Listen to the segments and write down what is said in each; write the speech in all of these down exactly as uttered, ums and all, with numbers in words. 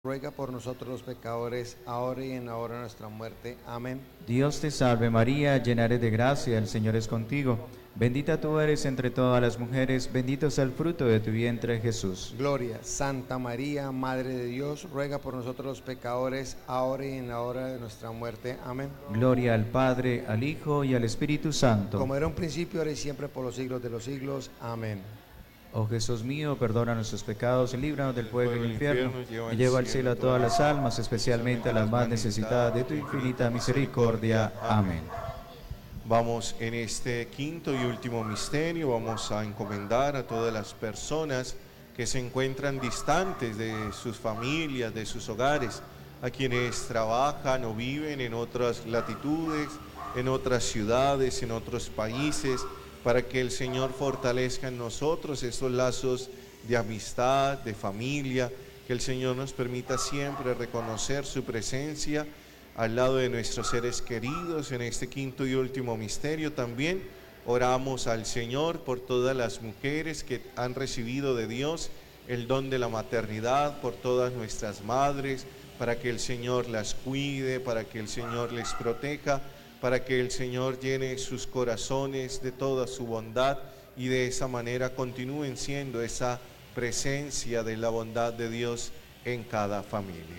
ruega por nosotros los pecadores, ahora y en la hora de nuestra muerte. Amén. Dios te salve María, llena eres de gracia, el Señor es contigo. Bendita tú eres entre todas las mujeres, bendito es el fruto de tu vientre, Jesús. Gloria, Santa María, Madre de Dios, ruega por nosotros los pecadores, ahora y en la hora de nuestra muerte. Amén. Gloria al Padre, al Hijo y al Espíritu Santo. Como era un principio, ahora y siempre, por los siglos de los siglos. Amén. Oh Jesús mío, perdona nuestros pecados y líbranos del fuego del infierno, y lleva al cielo a todas las almas, especialmente a las más necesitadas de tu infinita misericordia. Amén. Vamos en este quinto y último misterio, vamos a encomendar a todas las personas que se encuentran distantes de sus familias, de sus hogares, a quienes trabajan o viven en otras latitudes, en otras ciudades, en otros países, para que el Señor fortalezca en nosotros esos lazos de amistad, de familia, que el Señor nos permita siempre reconocer su presencia al lado de nuestros seres queridos. En este quinto y último misterio también oramos al Señor por todas las mujeres que han recibido de Dios el don de la maternidad, por todas nuestras madres, para que el Señor las cuide, para que el Señor les proteja, para que el Señor llene sus corazones de toda su bondad y de esa manera continúen siendo esa presencia de la bondad de Dios en cada familia.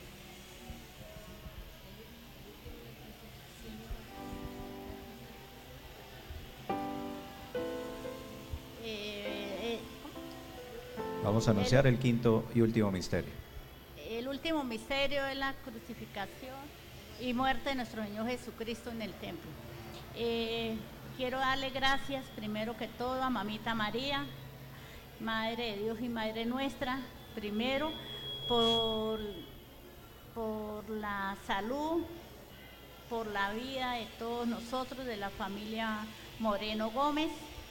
Eh, eh, Vamos a anunciar el quinto y último misterio. el último misterio es la crucificación y muerte de nuestro Señor Jesucristo en el templo. Eh, quiero darle gracias primero que todo a Mamita María, Madre de Dios y Madre nuestra, primero por, por la salud, por la vida de todos nosotros, de la familia Moreno Gómez.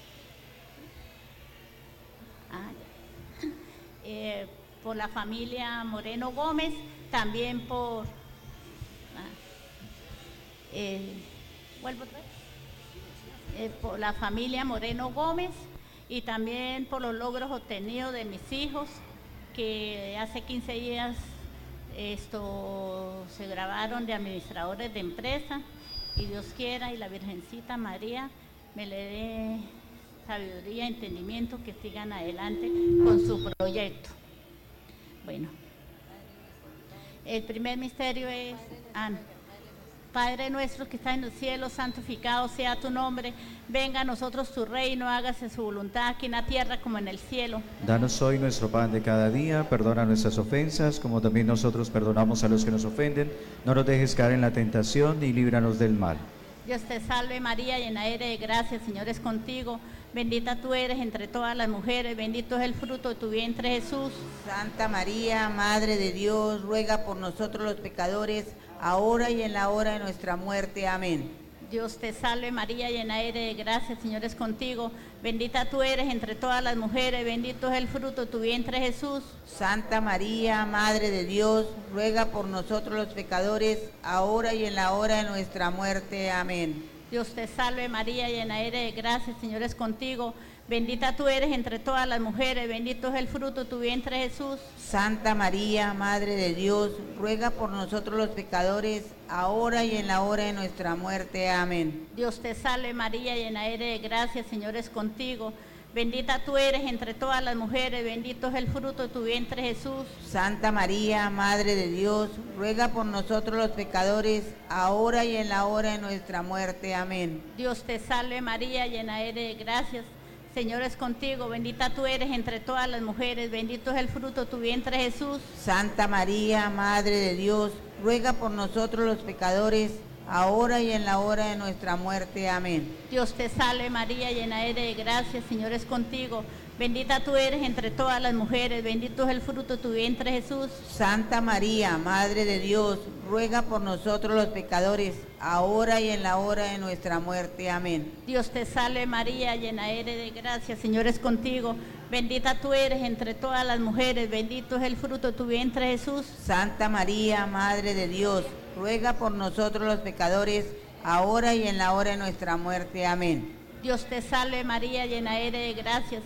Ah, ya. Eh, por la familia Moreno Gómez, también por Eh, vuelvo otra vez. Eh, por la familia Moreno Gómez y también por los logros obtenidos de mis hijos, que hace quince días esto se grabaron de administradores de empresa, y Dios quiera y la Virgencita María me le dé sabiduría, entendimiento, que sigan adelante con su proyecto. Bueno, el primer misterio es Ana. Padre nuestro que estás en el cielo, santificado sea tu nombre. Venga a nosotros tu reino, hágase su voluntad aquí en la tierra como en el cielo. Danos hoy nuestro pan de cada día, perdona nuestras ofensas, como también nosotros perdonamos a los que nos ofenden. No nos dejes caer en la tentación y líbranos del mal. Dios te salve María, llena eres de gracia, el Señor es contigo. Bendita tú eres entre todas las mujeres, bendito es el fruto de tu vientre Jesús. Santa María, Madre de Dios, ruega por nosotros los pecadores, ahora y en la hora de nuestra muerte. Amén. Dios te salve María, llena eres de gracia, el Señor es contigo. Bendita tú eres entre todas las mujeres, bendito es el fruto de tu vientre Jesús. Santa María, Madre de Dios, ruega por nosotros los pecadores, ahora y en la hora de nuestra muerte. Amén. Dios te salve María, llena eres de gracia, el Señor es contigo. Bendita tú eres entre todas las mujeres, bendito es el fruto de tu vientre Jesús. Santa María, Madre de Dios, ruega por nosotros los pecadores, ahora y en la hora de nuestra muerte. Amén. Dios te salve María, llena eres de gracia, el Señor es contigo. Bendita tú eres entre todas las mujeres, bendito es el fruto de tu vientre Jesús. Santa María, Madre de Dios, ruega por nosotros los pecadores, ahora y en la hora de nuestra muerte. Amén. Dios te salve María, llena eres de gracias, Señor es contigo, bendita tú eres entre todas las mujeres, bendito es el fruto de tu vientre Jesús. Santa María, Madre de Dios, ruega por nosotros los pecadores, ahora y en la hora de nuestra muerte. Amén. Dios te salve María, llena eres de gracia, Señor es contigo, bendita tú eres entre todas las mujeres, bendito es el fruto de tu vientre Jesús. Santa María, Madre de Dios, ruega por nosotros los pecadores, ahora y en la hora de nuestra muerte. Amén. Dios te salve María, llena eres de gracia, Señor es contigo, bendita tú eres entre todas las mujeres, bendito es el fruto de tu vientre Jesús. Santa María, Madre de Dios, ruega por nosotros los pecadores, ahora y en la hora de nuestra muerte. Amén. Dios te salve María, llena eres de gracias,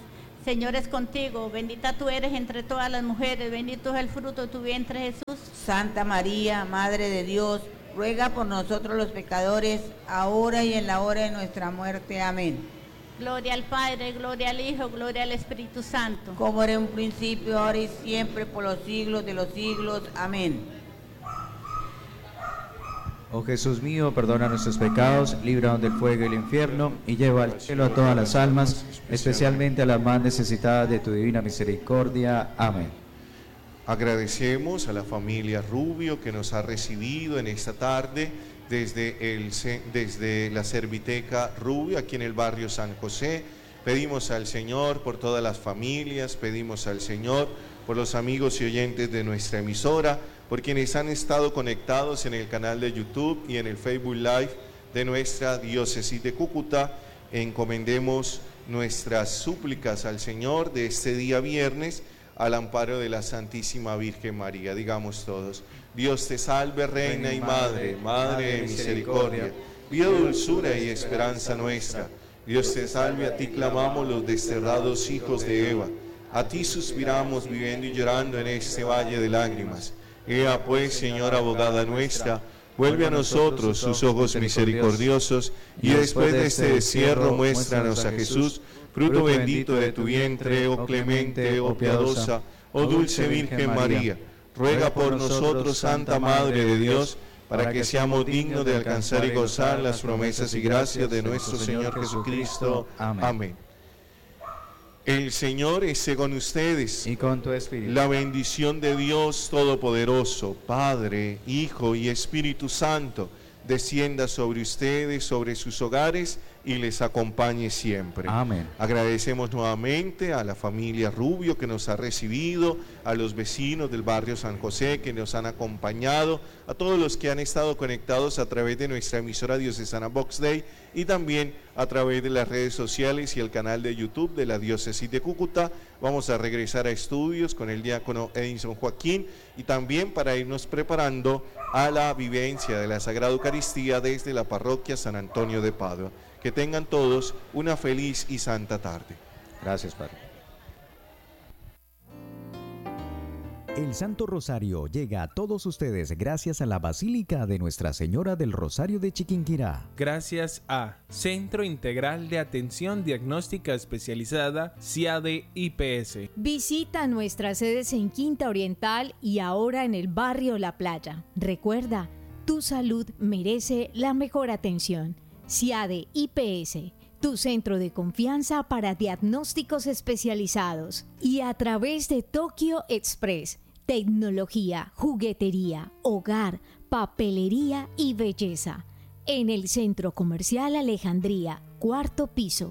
Señor es contigo, bendita tú eres entre todas las mujeres, bendito es el fruto de tu vientre, Jesús. Santa María, Madre de Dios, ruega por nosotros los pecadores, ahora y en la hora de nuestra muerte. Amén. Gloria al Padre, gloria al Hijo, gloria al Espíritu Santo. Como era en un principio, ahora y siempre, por los siglos de los siglos. Amén. Oh Jesús mío, perdona nuestros pecados, líbranos del fuego y el infierno, y lleva al cielo a todas las almas, especialmente a las más necesitadas de tu divina misericordia. Amén. Agradecemos a la familia Rubio que nos ha recibido en esta tarde desde, el, desde la Serviteca Rubio, aquí en el barrio San José. Pedimos al Señor por todas las familias, pedimos al Señor por los amigos y oyentes de nuestra emisora, por quienes han estado conectados en el canal de YouTube y en el Facebook Live de nuestra diócesis de Cúcuta. Encomendemos nuestras súplicas al Señor de este día viernes al amparo de la Santísima Virgen María. Digamos todos: Dios te salve, Reina y Madre, Madre de misericordia, vida, dulzura y esperanza nuestra. Dios te salve, a ti clamamos los desterrados hijos de Eva, a ti suspiramos viviendo y llorando en este valle de lágrimas. Ea pues, Señora abogada nuestra, vuelve a nosotros sus ojos misericordiosos, y después de este destierro muéstranos a Jesús, fruto bendito de tu vientre, oh clemente, oh piadosa, oh dulce Virgen María. Ruega por nosotros, Santa Madre de Dios, para que seamos dignos de alcanzar y gozar las promesas y gracias de nuestro Señor Jesucristo. Amén. El Señor esté con ustedes y con tu espíritu. La bendición de Dios Todopoderoso, Padre, Hijo y Espíritu Santo, descienda sobre ustedes, sobre sus hogares y les acompañe siempre. Amén. Agradecemos nuevamente a la familia Rubio que nos ha recibido, a los vecinos del barrio San José que nos han acompañado, a todos los que han estado conectados a través de nuestra emisora diocesana Vox Dei y también a través de las redes sociales y el canal de YouTube de la diócesis de Cúcuta. Vamos a regresar a estudios con el diácono Edinson Joaquín y también para irnos preparando a la vivencia de la Sagrada Eucaristía desde la parroquia San Antonio de Padua. Que tengan todos una feliz y santa tarde. Gracias, Padre. El Santo Rosario llega a todos ustedes gracias a la Basílica de Nuestra Señora del Rosario de Chiquinquirá. Gracias a Centro Integral de Atención Diagnóstica Especializada, C I A D E I P S. Visita nuestras sedes en Quinta Oriental y ahora en el barrio La Playa. Recuerda, tu salud merece la mejor atención. C I A D E I P S, tu centro de confianza para diagnósticos especializados. Y a través de Tokyo Express, tecnología, juguetería, hogar, papelería y belleza. En el Centro Comercial Alejandría, cuarto piso.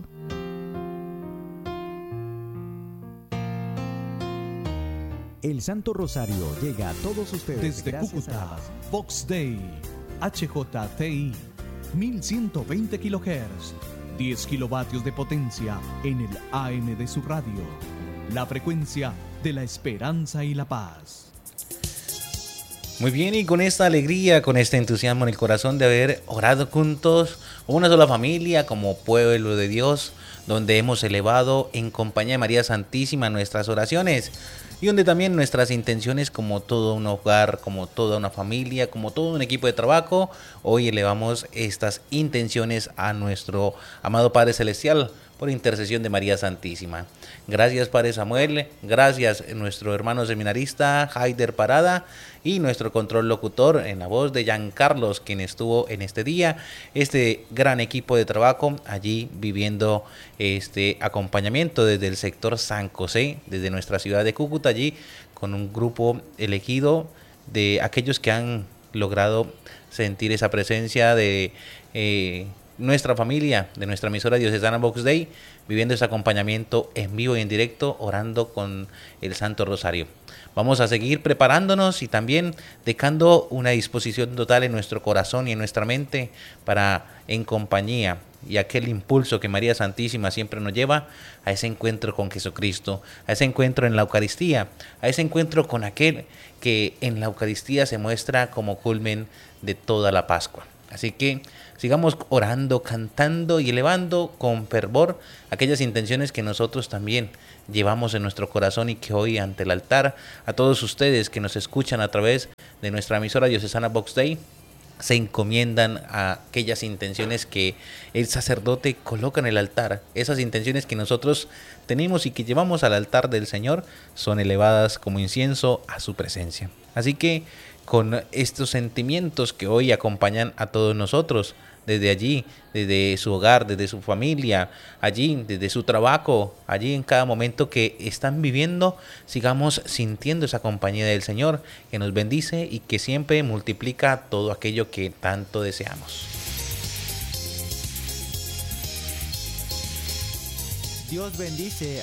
El Santo Rosario llega a todos ustedes desde gracias Cúcuta, a la Vox Dei, H J T I, mil ciento veinte kilohertz, diez kilovatios de potencia en el A M de su radio. La frecuencia de la esperanza y la paz. Muy bien, y con esta alegría, con este entusiasmo en el corazón de haber orado juntos, una sola familia, como pueblo de Dios, donde hemos elevado en compañía de María Santísima nuestras oraciones, y donde también nuestras intenciones, como todo un hogar, como toda una familia, como todo un equipo de trabajo, hoy elevamos estas intenciones a nuestro amado Padre Celestial por intercesión de María Santísima. Gracias, Padre Samuel, gracias nuestro hermano seminarista Haider Parada y nuestro control locutor en la voz de Jean Carlos, quien estuvo en este día, este gran equipo de trabajo allí viviendo este acompañamiento desde el sector San José, desde nuestra ciudad de Cúcuta, allí con un grupo elegido de aquellos que han logrado sentir esa presencia de eh, nuestra familia, de nuestra emisora diocesana Vox Dei, viviendo ese acompañamiento en vivo y en directo, orando con el Santo Rosario. Vamos a seguir preparándonos y también dejando una disposición total en nuestro corazón y en nuestra mente para, en compañía y aquel impulso que María Santísima siempre nos lleva a ese encuentro con Jesucristo, a ese encuentro en la Eucaristía, a ese encuentro con aquel que en la Eucaristía se muestra como culmen de toda la Pascua. Así que sigamos orando, cantando y elevando con fervor aquellas intenciones que nosotros también llevamos en nuestro corazón y que hoy ante el altar, a todos ustedes que nos escuchan a través de nuestra emisora diocesana Vox Dei, se encomiendan a aquellas intenciones que el sacerdote coloca en el altar. Esas intenciones que nosotros tenemos y que llevamos al altar del Señor son elevadas como incienso a su presencia. Así que con estos sentimientos que hoy acompañan a todos nosotros, desde allí, desde su hogar, desde su familia, allí, desde su trabajo, allí en cada momento que están viviendo, sigamos sintiendo esa compañía del Señor que nos bendice y que siempre multiplica todo aquello que tanto deseamos. Dios bendice